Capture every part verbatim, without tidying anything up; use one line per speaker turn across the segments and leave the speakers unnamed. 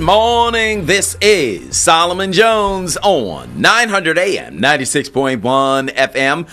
morning. This is Solomon Jones on nine hundred A M, ninety-six point one F M,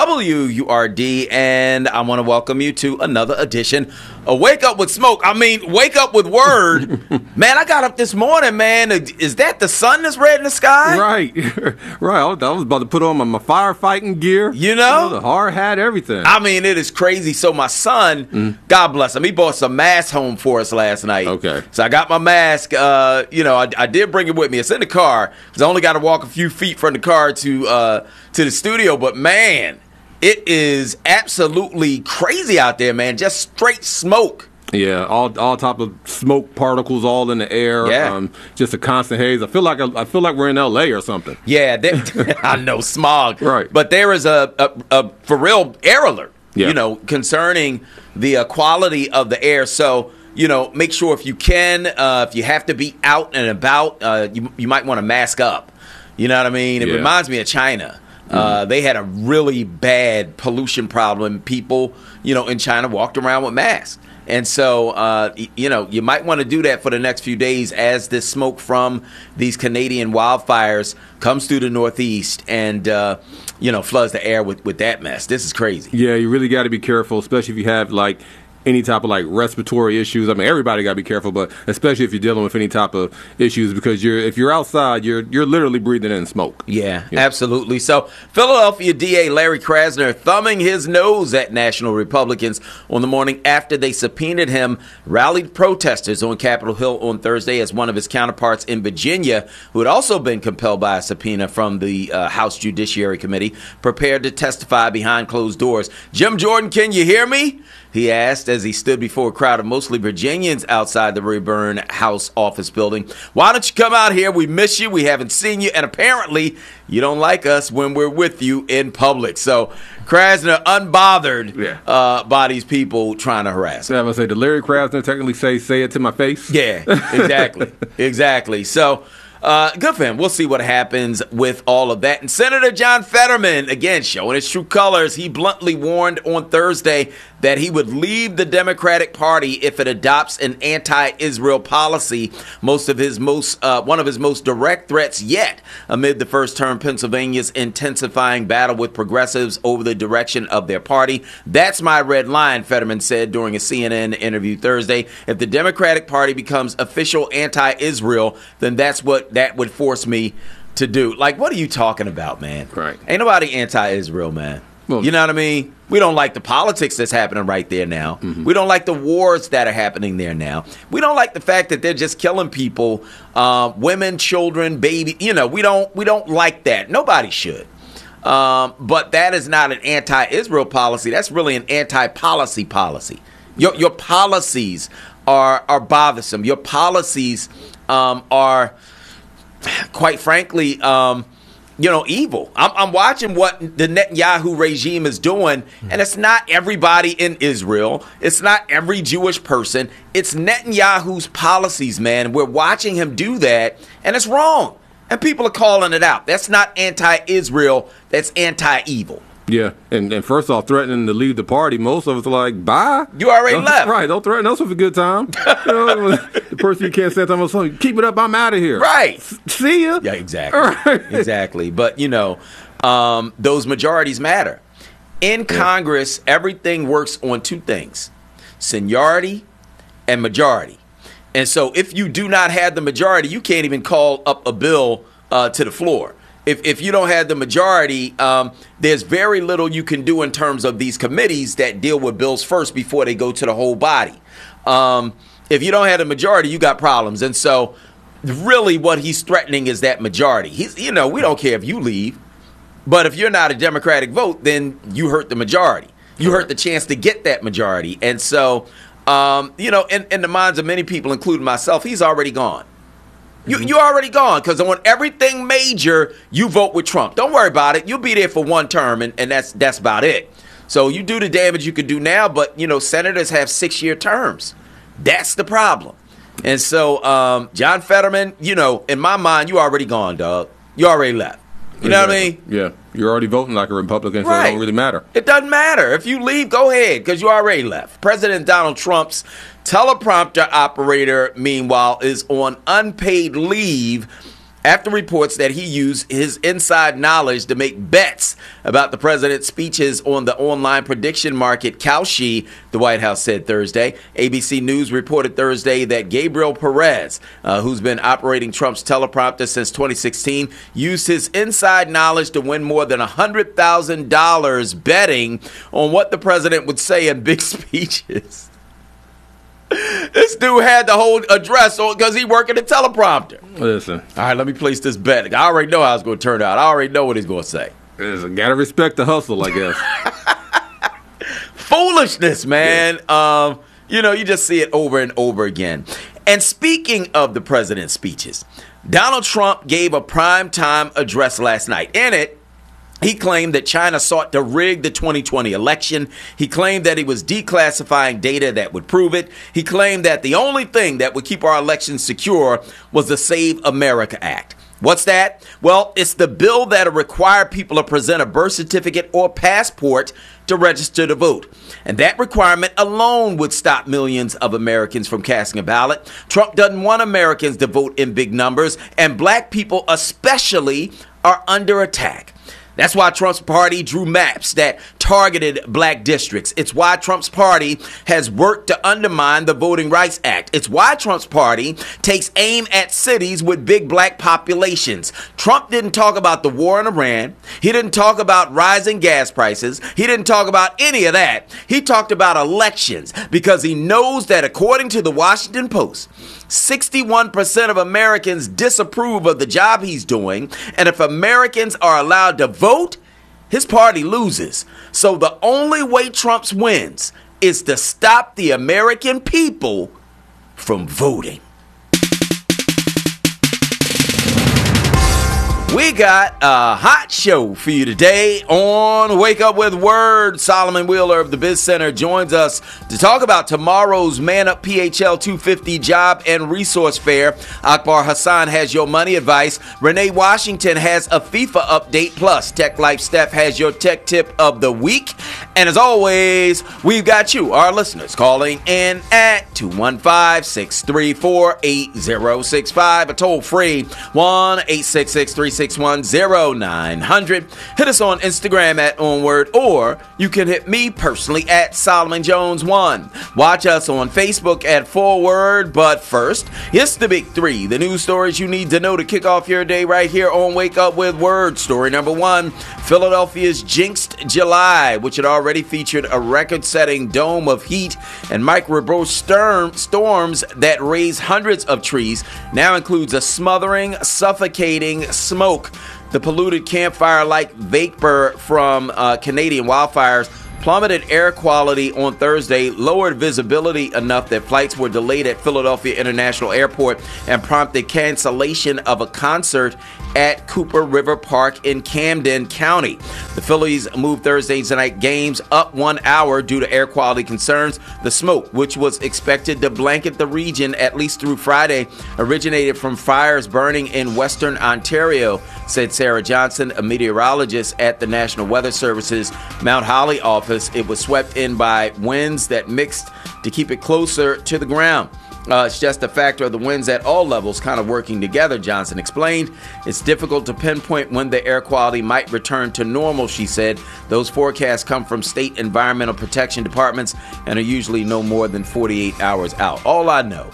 W U R D, and I want to welcome you to another edition of Wake Up with Smoke. I mean, Wake Up with Word. Man, I got up this morning, man. Is that the sun that's red in the sky?
Right. Right. I was, I was about to put on my, my firefighting gear.
You know?
You know? The hard hat, everything.
I mean, it is crazy. So my son, mm. God bless him, he bought some masks home for us last night.
Okay.
So I got my mask. Uh, you know, I, I did bring it with me. It's in the car because I only got to walk a few feet from the car to uh, to the studio. But, man, it is absolutely crazy out there, man. Just straight smoke.
Yeah, all all type of smoke particles all in the air.
Yeah.
Um, just a constant haze. I feel like I, I feel like we're in L A or something.
Yeah, I know, smog.
Right.
But there is a, a, a for real air alert,
yeah.
you know, concerning the uh, quality of the air. So, you know, make sure if you can, uh, if you have to be out and about, uh, you, you might want to mask up. You know what I mean? It
yeah. reminds
me of China. Mm-hmm. Uh, they had a really bad pollution problem. People, you know, in China walked around with masks. And so, uh, you know, you might want to do that for the next few days as this smoke from these Canadian wildfires comes through the Northeast and, uh, you know, floods the air with, with that mess. This is crazy.
Yeah, you really got to be careful, especially if you have, like, any type of like respiratory issues. I mean, everybody got to be careful, but especially if you're dealing with any type of issues, because you're if you're outside, you're you're literally breathing in smoke.
Yeah, yeah. Absolutely. So Philadelphia D A Larry Krasner thumbing his nose at National Republicans on the morning after they subpoenaed him, rallied protesters on Capitol Hill on Thursday as one of his counterparts in Virginia, who had also been compelled by a subpoena from the uh, House Judiciary Committee, prepared to testify behind closed doors. Jim Jordan, can you hear me? He asked as he stood before a crowd of mostly Virginians outside the Rayburn House office building. Why don't you come out here? We miss you. We haven't seen you. And apparently you don't like us when we're with you in public. So Krasner unbothered
yeah.
uh, by these people trying to harass him.
Yeah, I'm going to say, did Larry Krasner technically say, say it to my face?
Yeah, exactly. exactly. So Uh, good for him. We'll see what happens with all of that. And Senator John Fetterman, again, showing his true colors, he bluntly warned on Thursday that he would leave the Democratic Party if it adopts an anti-Israel policy, most of his most uh, one of his most direct threats yet, amid the first-term Pennsylvania's intensifying battle with progressives over the direction of their party. That's my red line, Fetterman said during a C N N interview Thursday. If the Democratic Party becomes official anti-Israel, then that's what that would force me to do. Like, what are you talking about, man?
Right.
Ain't nobody anti-Israel, man. Well, you know what I mean? We don't like the politics that's happening right there now. Mm-hmm. We don't like the wars that are happening there now. We don't like the fact that they're just killing people, uh, women, children, baby. You know, we don't we don't like that. Nobody should. Um, but that is not an anti-Israel policy. That's really an anti-policy policy. Your your policies are are bothersome. Your policies um, are, quite frankly, um, you know, evil. I'm, I'm watching what the Netanyahu regime is doing, and it's not everybody in Israel. It's not every Jewish person. It's Netanyahu's policies, man. We're watching him do that, and it's wrong. And people are calling it out. That's not anti-Israel. That's anti-evil.
Yeah, and, and first off, threatening to leave the party, most of us are like, bye.
You already
don't,
left.
Right, don't threaten us with a good time. You know, the person you can't say something about, keep it up, I'm out of here.
Right.
S- see ya.
Yeah, exactly.
Right.
Exactly. But, you know, um, those majorities matter. In yeah. Congress, everything works on two things, seniority and majority. And so if you do not have the majority, you can't even call up a bill uh, to the floor. If if you don't have the majority, um, there's very little you can do in terms of these committees that deal with bills first before they go to the whole body. Um, if you don't have the majority, you got problems. And so really what he's threatening is that majority. He's, you know, we don't care if you leave. But if you're not a Democratic vote, then you hurt the majority. You hurt the chance to get that majority. And so, um, you know, in, in the minds of many people, including myself, he's already gone. You you already gone because on everything major, you vote with Trump. Don't worry about it. You'll be there for one term, and, and that's that's about it. So you do the damage you could do now, but, you know, senators have six-year terms. That's the problem. And so um, John Fetterman, you know, in my mind, you already gone, dog. You already left. You know
exactly.
what I mean?
Yeah. You're already voting like a Republican, so
Right.
it don't really matter.
It doesn't matter. If you leave, go ahead, because you already left. President Donald Trump's teleprompter operator, meanwhile, is on unpaid leave after reports that he used his inside knowledge to make bets about the president's speeches on the online prediction market Kalshi, the White House said Thursday. A B C News reported Thursday that Gabriel Perez, uh, who's been operating Trump's teleprompter since twenty sixteen, used his inside knowledge to win more than one hundred thousand dollars betting on what the president would say in big speeches. This dude had the whole address on because he working the teleprompter.
Listen.
All right, let me place this bet. I already know how it's going to turn out. I already know what he's going to say.
Listen, gotta respect the hustle, I guess.
Foolishness, man. Yeah. Um, you know, you just see it over and over again. And speaking of the president's speeches, Donald Trump gave a primetime address last night. In it, he claimed that China sought to rig the twenty twenty election. He claimed that he was declassifying data that would prove it. He claimed that the only thing that would keep our elections secure was the Save America Act. What's that? Well, it's the bill that'll require people to present a birth certificate or passport to register to vote. And that requirement alone would stop millions of Americans from casting a ballot. Trump doesn't want Americans to vote in big numbers, and black people especially are under attack. That's why Trump's party drew maps that targeted black districts. It's why Trump's party has worked to undermine the Voting Rights Act. It's why Trump's party takes aim at cities with big black populations. Trump didn't talk about the war in Iran. He didn't talk about rising gas prices. He didn't talk about any of that. He talked about elections because he knows that, according to the Washington Post, sixty-one percent of Americans disapprove of the job he's doing. And if Americans are allowed to vote, his party loses. So the only way Trump wins is to stop the American people from voting. We got a hot show for you today on Wake Up With Word. Solomon Wheeler of the Biz Center joins us to talk about tomorrow's Man Up P H L two fifty Job and Resource Fair. Akbar Hassan has your money advice. Renee Washington has a FIFA update. Plus, Tech Life Steph has your tech tip of the week. And as always, we've got you, our listeners, calling in at two one five, six three four, eight zero six five. A toll free one eight six six, three six one, zero nine hundred. Hit us on Instagram at Onward, or you can hit me personally at Solomon Jones one. Watch us on Facebook at Forward. But first, it's the big three, the news stories you need to know to kick off your day right here on Wake Up With Word. Story number one, Philadelphia's jinxed July, which had already featured a record-setting dome of heat and microburst storm, storms that raised hundreds of trees, now includes a smothering, suffocating smoke. The polluted campfire-like vapor from uh, Canadian wildfires plummeted air quality on Thursday, lowered visibility enough that flights were delayed at Philadelphia International Airport, and prompted cancellation of a concert at Cooper River Park in Camden County. The Phillies moved Thursday's night games up one hour due to air quality concerns. The smoke, which was expected to blanket the region at least through Friday, originated from fires burning in Western Ontario, said Sarah Johnson, a meteorologist at the National Weather Service's Mount Holly office. It was swept in by winds that mixed to keep it closer to the ground. Uh, it's just a factor of the winds at all levels kind of working together, Johnson explained. It's difficult to pinpoint when the air quality might return to normal, she said. Those forecasts come from state environmental protection departments and are usually no more than forty-eight hours out. All I know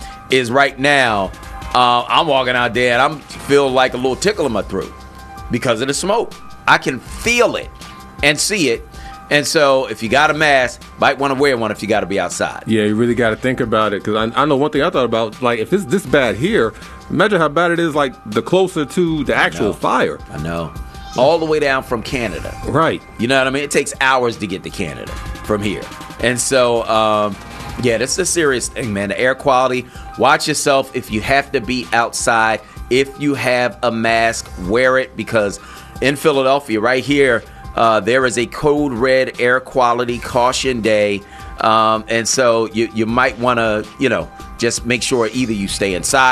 is right now, uh, I'm walking out there and I feel like a little tickle in my throat because of the smoke. I can feel it and see it. And so if you got a mask, might want to wear one if you got to be outside.
Yeah, you really got to think about it, because I, I know one thing I thought about, like, if it's this bad here, imagine how bad it is, like, the closer to the actual fire.
I know. All the way down from Canada.
Right.
You know what I mean? It takes hours to get to Canada from here. And so, um, yeah, that's a serious thing, man. The air quality, watch yourself. If you have to be outside, if you have a mask, wear it, because in Philadelphia, right here, Uh, there is a code red air quality caution day. Um, and so you, you might want to, you know, just make sure either you stay inside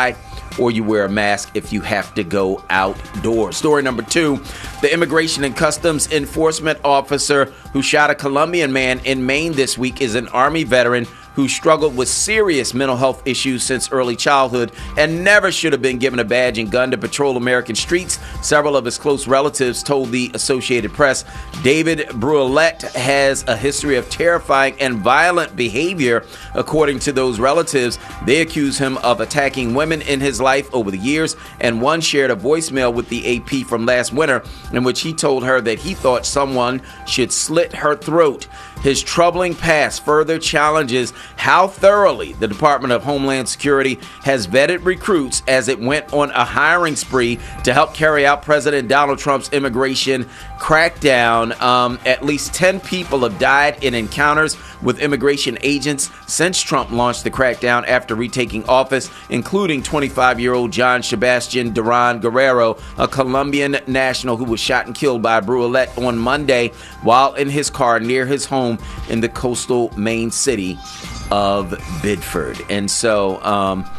or you wear a mask if you have to go outdoors. Story number two, the Immigration and Customs Enforcement officer who shot a Colombian man in Maine this week is an Army veteran who struggled with serious mental health issues since early childhood and never should have been given a badge and gun to patrol American streets. Several of his close relatives told the Associated Press. David Bruillet has a history of terrifying and violent behavior, according to those relatives. They accuse him of attacking women in his life over the years, and one shared a voicemail with the A P from last winter in which he told her that he thought someone should slit her throat. His troubling past further challenges how thoroughly the Department of Homeland Security has vetted recruits as it went on a hiring spree to help carry out President Donald Trump's immigration crackdown. Um, at least ten people have died in encounters with immigration agents since Trump launched the crackdown after retaking office, including twenty-five-year-old John Sebastian Duran Guerrero, a Colombian national who was shot and killed by Bruillet on Monday while in his car near his home in the coastal Maine city of Biddeford. And so, um,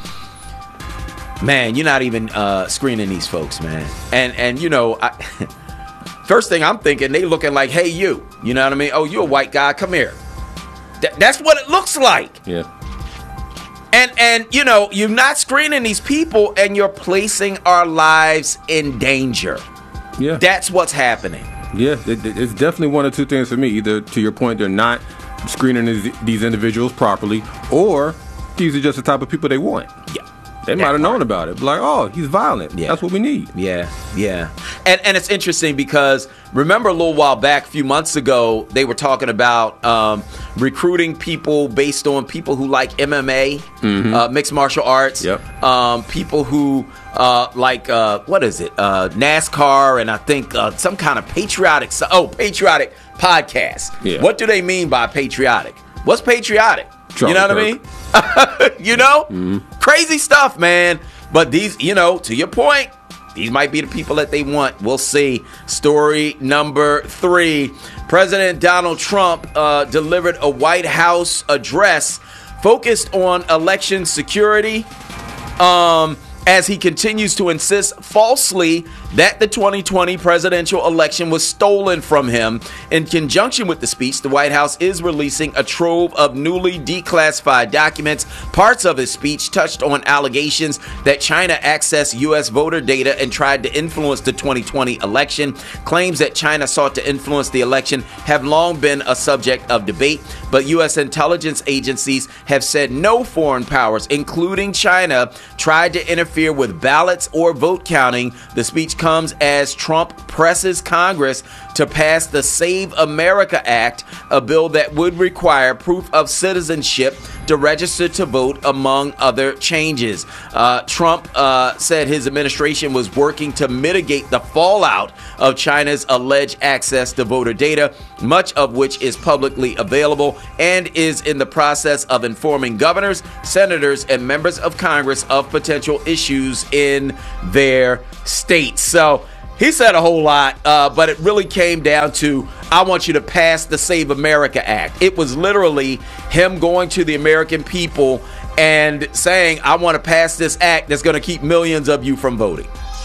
man, you're not even uh, screening these folks, man. And, and you know, I, first thing I'm thinking, they looking like, hey, you. You know what I mean? Oh, you're a white guy. Come here. Th- that's what it looks like.
Yeah.
And, and you know, you're not screening these people, and you're placing our lives in danger.
Yeah.
That's what's happening.
Yeah, it, it's definitely one or two things for me. Either, to your point, they're not screening these, these individuals properly, or these are just the type of people they want.
Yeah.
They might have known about it. Like, oh, he's violent.
Yeah.
That's what we need.
Yeah, yeah. And and it's interesting because remember a little while back, a few months ago, they were talking about um, recruiting people based on people who like M M A, mm-hmm. uh, mixed martial arts,
yep.
um, people who uh, like, uh, what is it, uh, NASCAR, and I think uh, some kind of patriotic, oh, patriotic podcast.
Yeah.
What do they mean by patriotic? What's patriotic?
Charlie
you know what
Kirk.
I mean? You know?
Mm-hmm.
Crazy stuff, man. But these, you know, to your point, these might be the people that they want. We'll see. Story number three. President Donald Trump uh, delivered a White House address focused on election security. Um... as he continues to insist falsely that the twenty twenty presidential election was stolen from him. In conjunction with the speech, the White House is releasing a trove of newly declassified documents. Parts of his speech touched on allegations that China accessed U S voter data and tried to influence the twenty twenty election. Claims that China sought to influence the election have long been a subject of debate, but U S intelligence agencies have said no foreign powers, including China, tried to interfere with ballots or vote counting. The speech comes as Trump presses Congress to pass the Save America Act, a bill that would require proof of citizenship to register to vote, among other changes. Uh, Trump uh, said his administration was working to mitigate the fallout of China's alleged access to voter data, much of which is publicly available, and is in the process of informing governors, senators, and members of Congress of potential issues in their states. So he said a whole lot, uh, but it really came down to, I want you to pass the Save America Act. It was literally him going to the American people and saying, I want to pass this act that's going to keep millions of you from voting.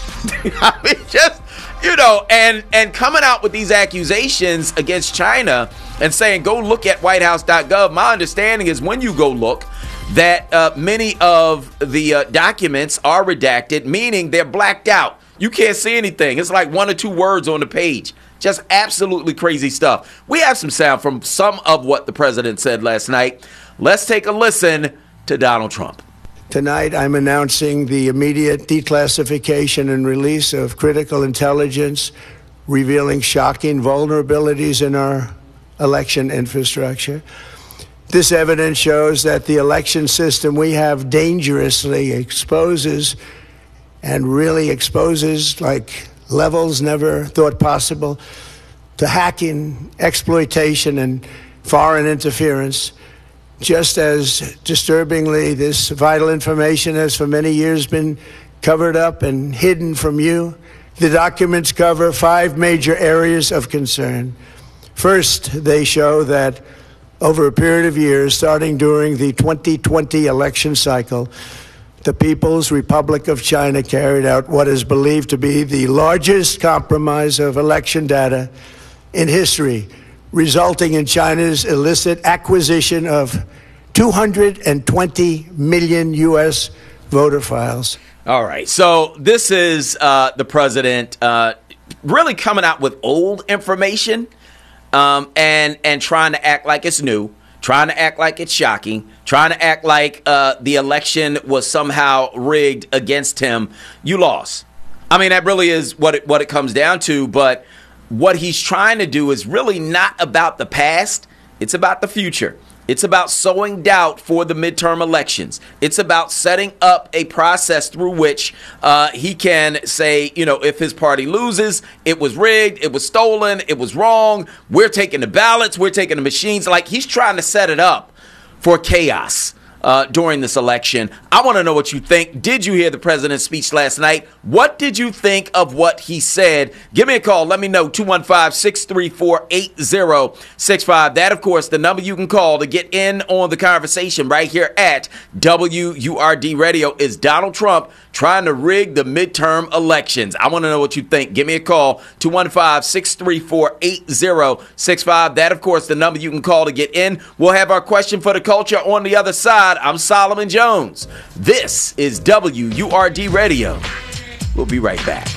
I mean, just, you know, and, and coming out with these accusations against China and saying, go look at white house dot gov. My understanding is when you go look, that uh, many of the uh, documents are redacted, meaning they're blacked out. You can't see anything. It's like one or two words on the page. Just absolutely crazy stuff. We have some sound from some of what the president said last night. Let's take a listen to Donald Trump.
Tonight, I'm announcing the immediate declassification and release of critical intelligence revealing shocking vulnerabilities in our election infrastructure. This evidence shows that the election system we have dangerously exposes and really exposes like levels never thought possible to hacking, exploitation, and foreign interference. Just as disturbingly, this vital information has for many years been covered up and hidden from you. The documents cover five major areas of concern. First, they show that over a period of years, starting during the twenty twenty election cycle, the People's Republic of China carried out what is believed to be the largest compromise of election data in history, resulting in China's illicit acquisition of two hundred twenty million U S voter files.
All right. So this is uh, the president uh, really coming out with old information um, and, and trying to act like it's new, trying to act like it's shocking, trying to act like uh, the election was somehow rigged against him. You lost. I mean, that really is what it, what it comes down to. But what he's trying to do is really not about the past. It's about the future. It's about sowing doubt for the midterm elections. It's about setting up a process through which uh, he can say, you know, if his party loses, it was rigged, it was stolen, it was wrong. We're taking the ballots, we're taking the machines. Like, he's trying to set it up for chaos uh, during this election. I want to know what you think. Did you hear the president's speech last night? What did you think of what he said? Give me a call. Let me know. two one five, six three four, eight zero six five. That, of course, the number you can call to get in on the conversation right here at W U R D Radio. Is Donald Trump trying to rig the midterm elections? I want to know what you think. Give me a call. two one five, six three four, eight zero six five. That, of course, the number you can call to get in. We'll have our question for the culture on the other side. I'm Solomon Jones. This is W U R D Radio. We'll be right back.